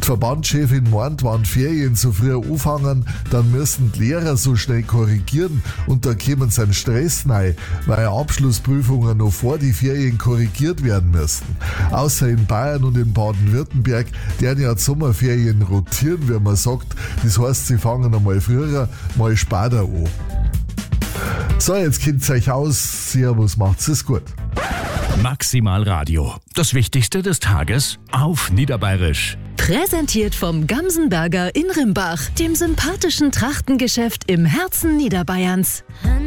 Verbandschefin meint, wenn die Ferien so früh anfangen, dann müssen die Lehrer so schnell korrigieren und da kommen sie in Stress rein, weil Abschlussprüfungen noch vor die Ferien korrigiert werden müssen. Außer in Bayern und in Baden-Württemberg, deren ja die Sommerferien rotieren, wie man sagt. Das heißt, sie fangen einmal früher, mal später an. So, jetzt kennt ihr euch aus. Servus, macht's es gut. Maximal Radio. Das Wichtigste des Tages auf Niederbayerisch. Präsentiert vom Gamsenberger in Rimbach, dem sympathischen Trachtengeschäft im Herzen Niederbayerns.